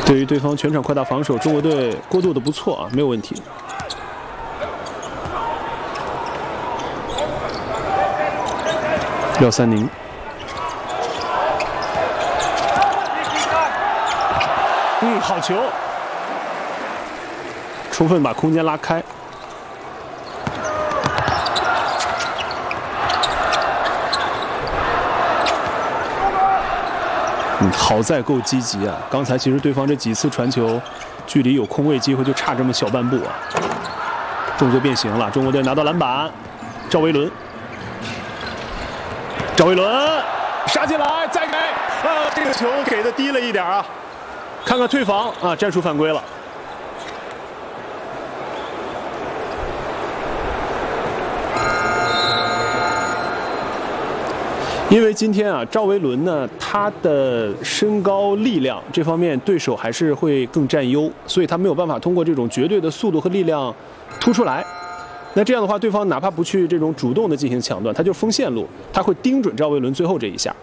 对于对方全场扩大防守，中国队过渡的不错啊，没有问题。廖三宁，好球，充分把空间拉开。好在够积极啊！刚才其实对方这几次传球，距离有空位机会就差这么小半步啊。动作变形了，中国队拿到篮板，赵维伦，赵维伦杀进来，再给，这个球给的低了一点啊！看看退防啊，战术犯规了。因为今天啊，赵维伦呢，他的身高、力量这方面对手还是会更占优，所以他没有办法通过这种绝对的速度和力量突出来。那这样的话，对方哪怕不去这种主动的进行抢断，他就锋线路，他会盯准赵维伦最后这一下。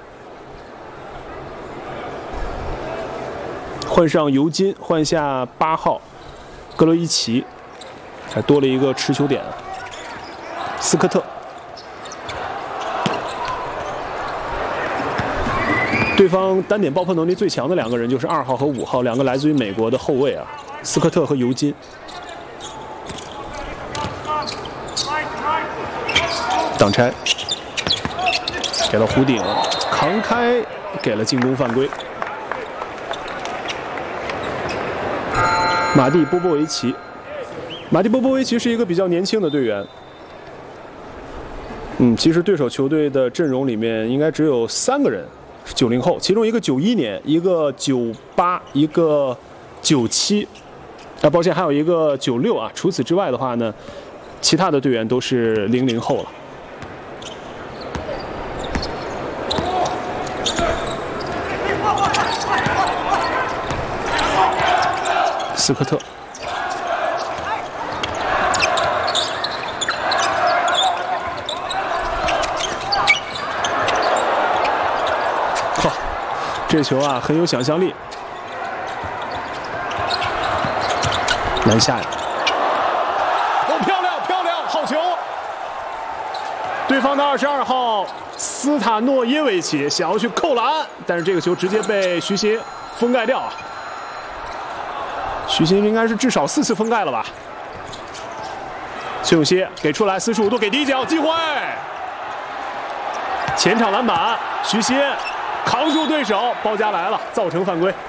换上尤金，换下8号格罗伊奇，还多了一个持球点，斯科特。对方单点爆破能力最强的2个人就是2号和5号，两个来自于美国的后卫啊，斯科特和尤金。挡拆，给了弧顶，扛开，给了进攻犯规。马蒂波波维奇，马蒂波波维奇是一个比较年轻的队员。其实对手球队的阵容里面应该只有3个人是90后，其中一个91年，一个98，一个97，抱歉，还有一个96啊。除此之外的话呢，其他的队员都是00后了。斯科特，这球啊很有想象力，篮下呀，漂亮漂亮，好球！对方的22号斯塔诺耶维奇想要去扣篮，但是这个球直接被徐新封盖掉啊。徐新应该是至少4次封盖了吧？崔永熙给出来45度给底角机会，前场篮板，徐新扛住对手，包夹来了，造成犯规。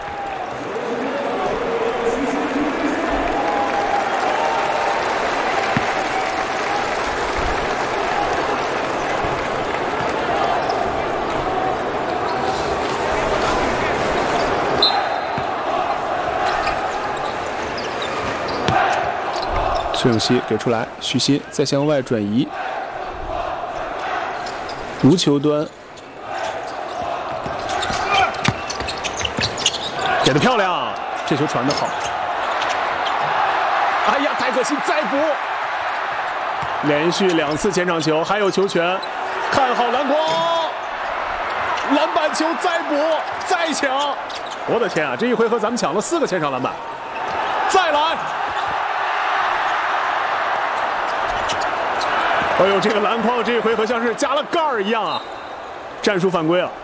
崔永熙给出来，徐新再向外转移，无球端，给得漂亮，这球传得好。哎呀，太可惜，再补！连续2次前场球，还有球权，看好篮筐，篮板球再补再抢！我的天啊，这一回合咱们抢了4个前场篮板，再来！哎呦，这个篮筐这一回合像是加了盖儿一样啊！战术犯规了。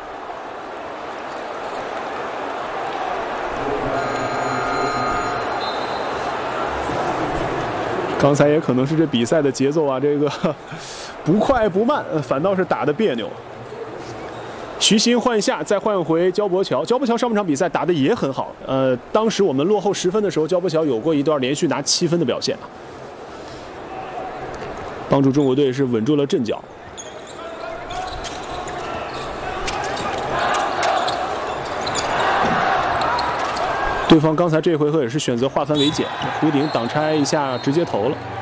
刚才也可能是这比赛的节奏啊，这个不快不慢，反倒是打得别扭。徐新换下，再换回焦博乔。焦博乔上半场比赛打得也很好，当时我们落后10分的时候，焦博乔有过一段连续拿7分的表现啊。帮助中国队是稳住了阵脚。对方刚才这回合也是选择化繁为简，弧顶挡拆一下直接投了。